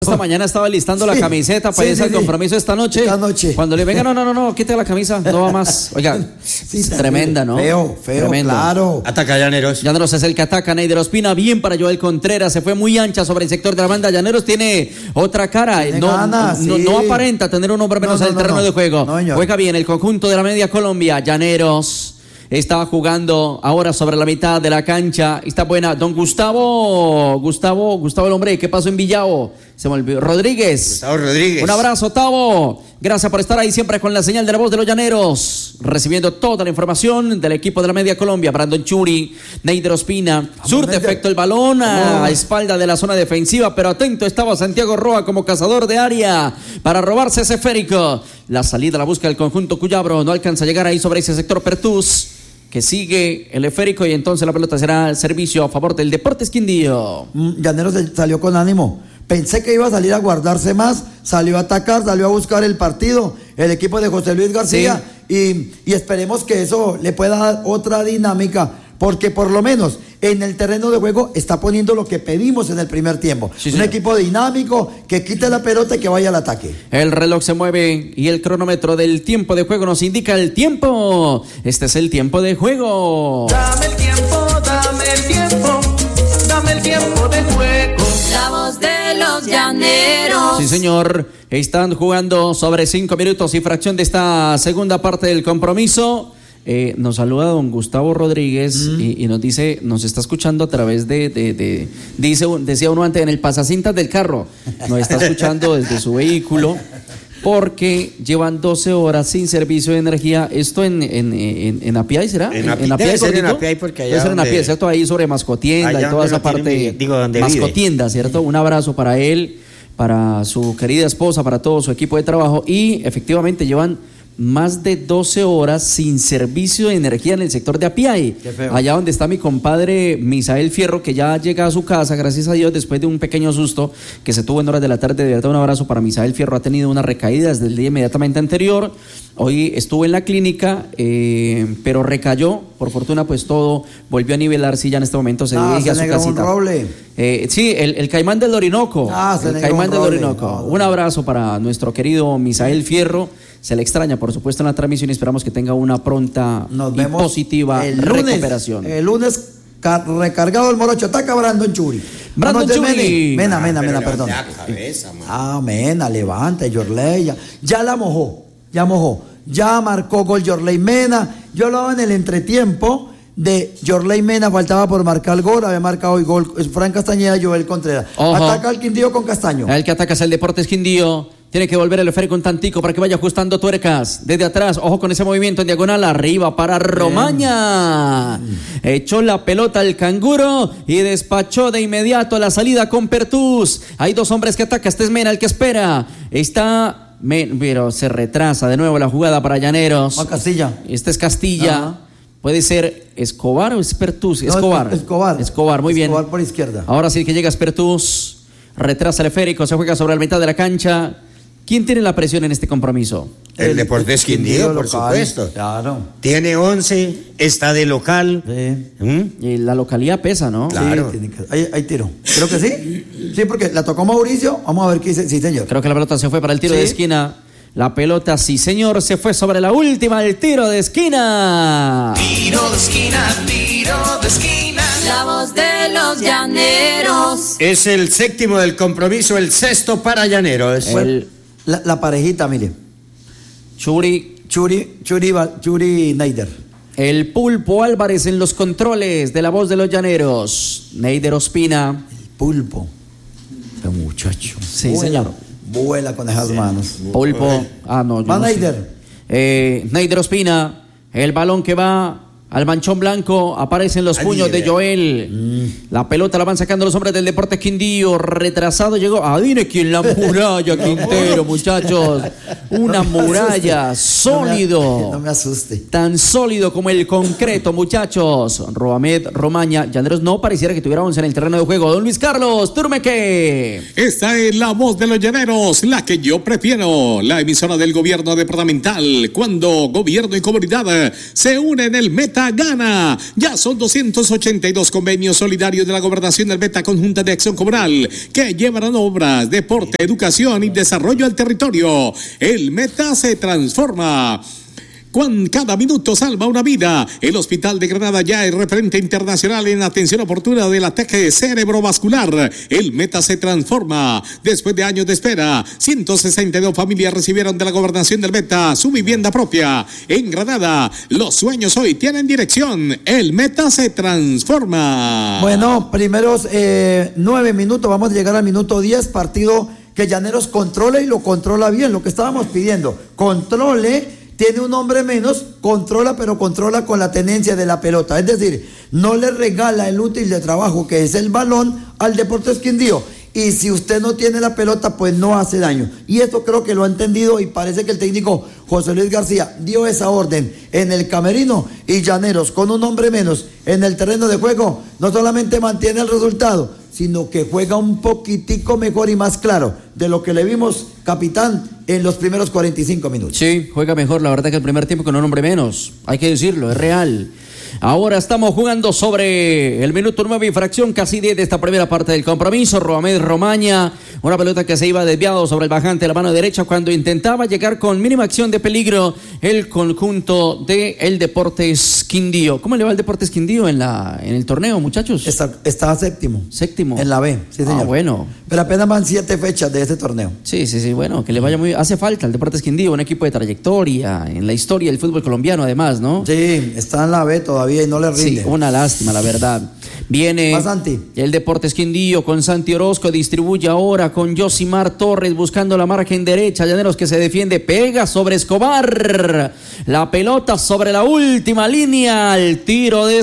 esta mañana estaba listando la camiseta para irse al compromiso esta noche. Cuando le venga, no, quite la camisa, no va más. Oiga, tremenda, ¿no? Feo, tremendo. Claro. Ataca Llaneros. Llaneros es el que ataca. Neider Ospina, bien para Joel Contreras, se fue muy ancha sobre el sector de la banda. Llaneros tiene otra cara, no aparenta tener un hombre menos en el terreno de juego. Juega bien el conjunto de la media Colombia. Llaneros estaba jugando ahora sobre la mitad de la cancha. Está buena. Don Gustavo el hombre. ¿Qué pasó en Villao? Se me olvidó. Gustavo Rodríguez. Un abrazo, Tavo. Gracias por estar ahí siempre con la señal de la voz de los Llaneros. Recibiendo toda la información del equipo de la media Colombia. Brandon Churi, Neider Ospina. Surte efecto el balón a espalda de la zona defensiva. Pero atento estaba Santiago Roa como cazador de área para robarse ese esférico. La salida la busca el conjunto Cuyabro. No alcanza a llegar ahí sobre ese sector Pertús, que sigue el esférico, y entonces la pelota será servicio a favor del Deportes Quindío. Llaneros salió con ánimo. Pensé que iba a salir a guardarse más, salió a atacar, salió a buscar el partido, el equipo de José Luis García, y esperemos que eso le pueda dar otra dinámica, porque por lo menos en el terreno de juego está poniendo lo que pedimos en el primer tiempo. Un equipo dinámico, que quite la pelota y que vaya al ataque. El reloj se mueve y el cronómetro del tiempo de juego nos indica el tiempo. Este es el tiempo de juego. Dame el tiempo, dame el tiempo, dame el tiempo de juego. La voz de los Llaneros. Sí, señor. Están jugando sobre 5 minutos y fracción de esta segunda parte del compromiso. Nos saluda don Gustavo Rodríguez y nos dice, nos está escuchando a través decía uno antes, en el pasacintas del carro. Nos está escuchando desde su vehículo, porque llevan 12 horas sin servicio de energía. ¿Esto en Apiay será? En Apiay, porque allá debe ser en Apiay, ¿cierto? Ahí sobre Mascotienda y toda esa parte. Donde Mascotienda, ¿cierto? Un abrazo para él, para su querida esposa, para todo su equipo de trabajo. Y efectivamente llevan más de 12 horas sin servicio de energía en el sector de Apiay, allá donde está mi compadre Misael Fierro, que ya llega a su casa, gracias a Dios, después de un pequeño susto que se tuvo en horas de la tarde. De verdad, un abrazo para Misael Fierro. Ha tenido una recaída desde el día inmediatamente anterior. Hoy estuvo en la clínica, pero recayó. Por fortuna, pues todo volvió a nivelarse y ya en este momento se dirige a su casita. Sí, el Caimán del Orinoco. El Caimán del Orinoco. Un abrazo para nuestro querido Misael Fierro. Se le extraña, por supuesto, en la transmisión, y esperamos que tenga una pronta y positiva recuperación. El lunes recargado el morocho. Ataca Brandon Churi. Brandon Churi. Mena, perdón. Mena, levanta, Yorley. Ya la mojó. Ya marcó gol Yorley Mena. Yo hablaba en el entretiempo de Yorley Mena, faltaba por marcar el gol, había marcado el gol Fran Castañeda y Joel Contreras. Ataca al Quindío con Castaño. El que ataca es el Deportes Quindío. Tiene que volver el esférico un tantico para que vaya ajustando tuercas. Desde atrás, ojo con ese movimiento en diagonal, arriba para Romaña. Echó la pelota al canguro y despachó de inmediato a la salida con Pertús. Hay dos hombres que atacan, este es Mena el que espera. Pero se retrasa de nuevo la jugada para Llaneros. Castilla. Este es Castilla. Puede ser Escobar o es Pertús. Escobar, muy bien. Escobar por izquierda. Ahora sí que llega Pertús. Retrasa el esférico, se juega sobre la mitad de la cancha. ¿Quién tiene la presión en este compromiso? El Deportes Quindío, por supuesto. Claro. Tiene 11, está de local. Y la localidad pesa, ¿no? Claro. Sí, hay tiro. Creo que sí. Sí, porque la tocó Mauricio. Vamos a ver qué dice. Sí, señor. Creo que la pelota se fue para el tiro de esquina. La pelota, sí, señor, se fue sobre la última, el tiro de esquina. Tiro de esquina, tiro de esquina. La voz de los Llaneros. Es el séptimo del compromiso, el sexto para Llaneros. La parejita, mire. Churi Neider. El Pulpo Álvarez en los controles de la voz de los Llaneros. Neider Ospina. El Pulpo. Qué muchacho. Sí, señor. Vuela con esas manos. Pulpo. Neider. Neider Ospina. El balón que va al manchón blanco, aparecen los puños de Joel. La pelota la van sacando los hombres del Deportes Quindío. Retrasado llegó. Adivine quién, la muralla, Quintero, muchachos. Una muralla sólido. No me asuste. Tan sólido como el concreto, muchachos. Romaña, Llaneros no pareciera que tuviera 11 en el terreno de juego. Don Luis Carlos Turmeque. Esta es la voz de los Llaneros, la que yo prefiero. La emisora del gobierno departamental. Cuando gobierno y comunidad se unen en el meta Meta gana. Ya son 282 convenios solidarios de la Gobernación del Meta Conjunta de Acción Comunal que llevarán obras, deporte, educación y desarrollo al territorio. El Meta se transforma. Cada minuto salva una vida. El Hospital de Granada ya es referente internacional en atención oportuna del ataque cerebrovascular. El Meta se transforma. Después de años de espera, 162 familias recibieron de la Gobernación del Meta su vivienda propia. En Granada, los sueños hoy tienen dirección. El Meta se transforma. Bueno, primeros 9 minutos, vamos a llegar al minuto 10, partido que Llaneros controle y lo controla bien, lo que estábamos pidiendo. Controle. Tiene un hombre menos, controla, pero controla con la tenencia de la pelota. Es decir, no le regala el útil de trabajo que es el balón al Deportes Quindío. Y si usted no tiene la pelota, pues no hace daño. Y esto creo que lo ha entendido y parece que el técnico José Luis García dio esa orden en el camerino. Y Llaneros, con un hombre menos en el terreno de juego, no solamente mantiene el resultado, sino que juega un poquitico mejor y más claro de lo que le vimos, capitán, en los primeros 45 minutos. Sí, juega mejor, la verdad, que el primer tiempo con un hombre menos. Hay que decirlo, es real. Ahora estamos jugando sobre el minuto 9 y fracción, casi 10 de esta primera parte del compromiso. Roamed Romaña, una pelota que se iba desviado sobre el bajante de la mano derecha cuando intentaba llegar con mínima acción de peligro el conjunto del Deportes Quindío. ¿Cómo le va el Deportes Quindío en el torneo, muchachos? Está séptimo. Séptimo. En la B, sí, señor. Bueno. Pero apenas van 7 fechas de este torneo. Sí, bueno, que le vaya muy bien. Hace falta el Deportes Quindío, un equipo de trayectoria en la historia del fútbol colombiano, además, ¿no? Sí, está en la B todavía y no le rinde. Sí, una lástima, la verdad. Viene el Deportes Quindío con Santi Orozco, distribuye ahora con Yosimar Torres buscando la margen derecha. Llaneros que se defiende, pega sobre Escobar. La pelota sobre la última línea, el tiro de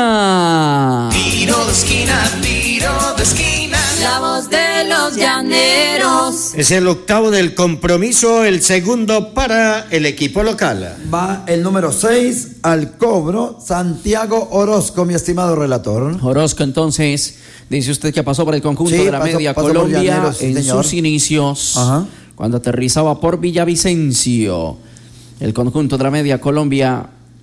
esquina. Tiro de esquina, tiro de esquina. La voz de los llaneros. Es el octavo del compromiso, el segundo para el equipo local. Va el número 6 al cobro, Santiago Orozco, mi estimado relator. Orozco, entonces, dice usted que pasó por el conjunto de la Media Colombia Llaneros, en sus inicios. Ajá. Cuando aterrizaba por Villavicencio. El conjunto de la Media Colombia,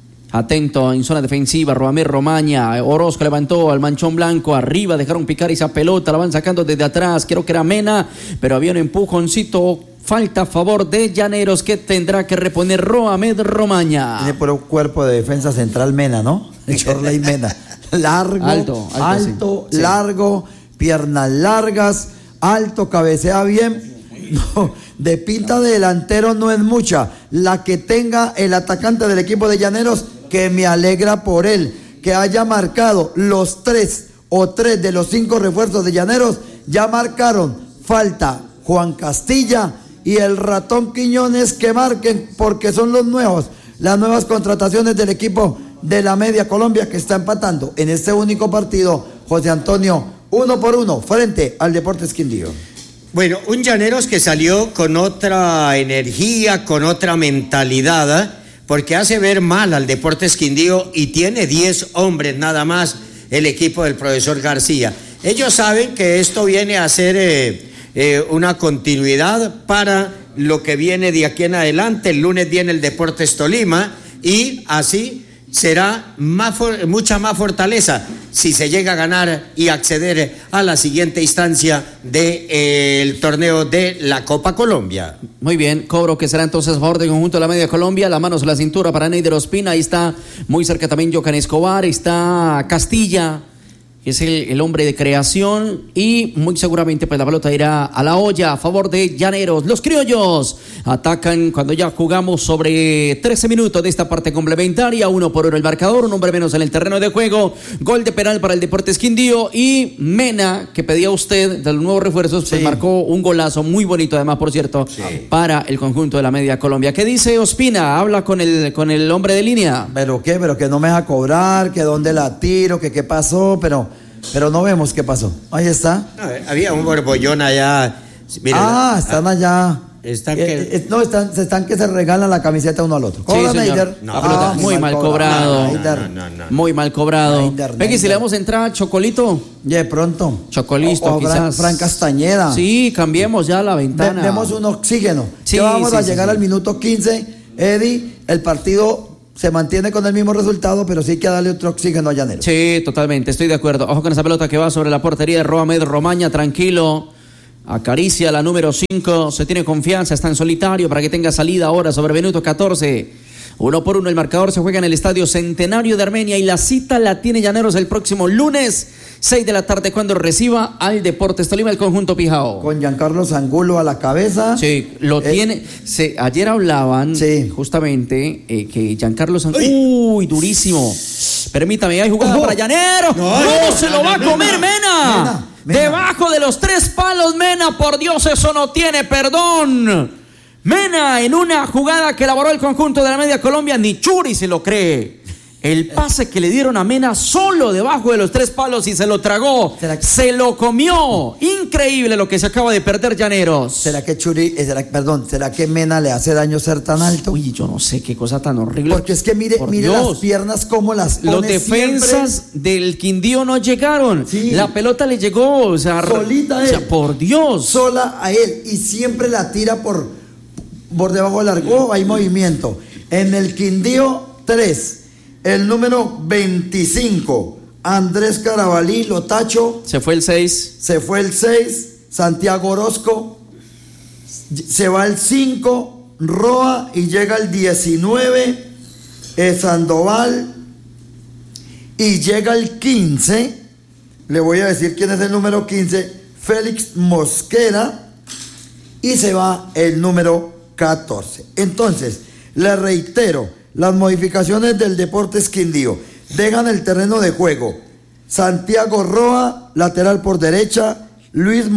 atento en zona defensiva, Roamed Romaña, Orozco levantó al manchón blanco, arriba dejaron picar esa pelota, la van sacando desde atrás, creo que era Mena, pero había un empujoncito, falta a favor de Llaneros que tendrá que reponer Roamed Romaña. Tiene por un cuerpo de defensa central Mena, ¿no? Chorley Mena, largo, alto, sí. Largo, piernas largas, alto, cabecea bien. No, de pinta de delantero no es mucha la que tenga el atacante del equipo de Llaneros, que me alegra por él, que haya marcado los 3 de los 5 refuerzos de Llaneros, ya marcaron. Falta Juan Castilla y el Ratón Quiñones que marquen, porque son las nuevas contrataciones del equipo de la Media Colombia, que está empatando en este único partido, José Antonio, 1-1 frente al Deportes Quindío. Bueno, un Llaneros que salió con otra energía, con otra mentalidad, porque hace ver mal al Deportes Quindío y tiene 10 hombres nada más el equipo del profesor García. Ellos saben que esto viene a ser una continuidad para lo que viene de aquí en adelante. El lunes viene el Deportes Tolima y así será mucha más fortaleza si se llega a ganar y acceder a la siguiente instancia del torneo de la Copa Colombia. Muy bien, cobro que será entonces a favor del conjunto de la Media Colombia, la mano sobre la cintura para Neider Ospina, ahí está muy cerca también Jocan Escobar, está Castilla, que es el hombre de creación, y muy seguramente pues la pelota irá a la olla a favor de Llaneros. Los criollos atacan cuando ya jugamos sobre 13 minutos de esta parte complementaria, 1-1 el marcador, un hombre menos en el terreno de juego, gol de penal para el Deportes Quindío, y Mena, que pedía usted de los nuevos refuerzos, pues marcó un golazo muy bonito además, por cierto, para el conjunto de la Media Colombia. ¿Qué dice Ospina? Habla con el hombre de línea. ¿Pero qué? Pero que no me deja cobrar, que dónde la tiro, que qué pasó, pero no vemos qué pasó. Ahí está. Había un borbollón allá. Mira, están allá. Están que se regalan la camiseta uno al otro. Sí, señor. Muy mal cobrado. Muy mal cobrado. Venga, si le vamos a entrar a Chocolito. De pronto. Chocolito, quizás. Fran Castañeda. Sí, cambiemos ya la ventana. Demos un oxígeno. Sí, vamos a llegar al minuto 15. Eddie, el partido se mantiene con el mismo resultado, pero sí hay que darle otro oxígeno a Llaneros. Sí, totalmente, estoy de acuerdo. Ojo con esa pelota que va sobre la portería de Roamed Romaña, tranquilo. Acaricia la número 5, se tiene confianza, está en solitario para que tenga salida ahora sobre minuto 14. 1-1, el marcador se juega en el Estadio Centenario de Armenia y la cita la tiene Llaneros el próximo lunes, 6 de la tarde, cuando reciba al Deportes Tolima, el conjunto Pijao. Con Giancarlo Angulo a la cabeza. Sí, lo tiene. Ayer hablaban justamente que Giancarlo Angulo. Uy, durísimo. Permítame, hay jugada para Llaneros. ¿Cómo se lo va a comer Mena? Debajo de los 3 palos, Mena. Por Dios, eso no tiene perdón. Mena en una jugada que elaboró el conjunto de la Media Colombia, ni Churi se lo cree. El pase que le dieron a Mena solo debajo de los 3 palos y se lo tragó. Se lo comió. Increíble lo que se acaba de perder Llaneros. ¿Será que Mena le hace daño ser tan alto? Uy, yo no sé qué cosa tan horrible. Porque es que mire las piernas como las pone. Los defensas del Quindío no llegaron. Sí. La pelota le llegó, o sea, solita a él. O sea, por Dios. Sola a él y siempre la tira por debajo del arco. Hay movimiento. En el Quindío 3. El número 25, Andrés Carabalí, lo tacho. Se fue el 6. Santiago Orozco. Se va el 5, Roa, y llega el 19, Sandoval. Y llega el 15, le voy a decir quién es el número 15, Félix Mosquera. Y se va el número 14. Entonces, le reitero, las modificaciones del Deportes Quindío dejan el terreno de juego Santiago Roa, lateral por derecha, Luis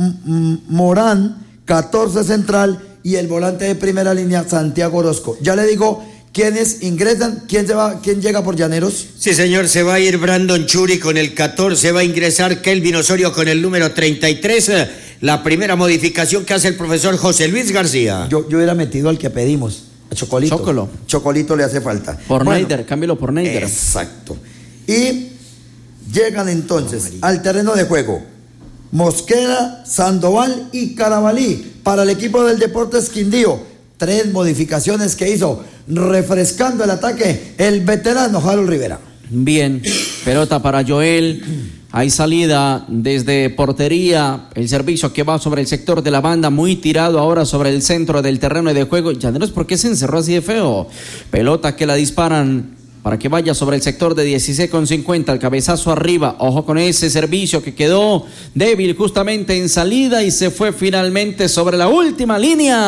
Morán, 14 central, y el volante de primera línea, Santiago Orozco. Ya le digo quiénes ingresan, quién llega por Llaneros. Sí, señor, se va a ir Brandon Churi con el 14, va a ingresar Kelvin Osorio con el número 33. La primera modificación que hace el profesor José Luis García. Yo hubiera metido al que pedimos. Chocolito le hace falta. Por Neider, cámbialo por Neider. Exacto. Y llegan entonces al terreno de juego Mosquera, Sandoval y Carabalí para el equipo del Deportes Quindío. 3 modificaciones que hizo, refrescando el ataque el veterano Harold Rivera. Bien, pelota para Joel. Hay salida desde portería, el servicio que va sobre el sector de la banda, muy tirado ahora sobre el centro del terreno de juego. Llaneros, ¿por qué se encerró así de feo? Pelota que la disparan para que vaya sobre el sector de 16,50, el cabezazo arriba. Ojo con ese servicio que quedó débil justamente en salida y se fue finalmente sobre la última línea.